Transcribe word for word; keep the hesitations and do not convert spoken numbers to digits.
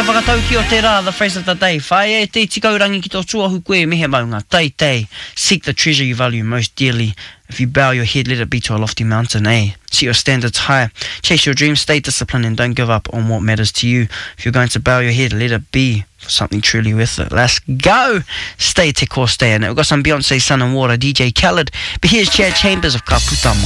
te whakatau ki o te rā, the phrase of the day. Whae e te tikaurangi ki tō tuahu koe mehe maunga. Tei tei, seek the treasure you value most dearly. If you bow your head, let it be to a lofty mountain, eh? Set your standards high. Chase your dreams, stay disciplined, and don't give up on what matters to you. If you're going to bow your head, let it be for something truly worth it. Let's go! Stay te ko stay. And we've got some Beyonce, Sun and Water, D J Khaled. But here's Chad Chambers of Ka Puta Mai.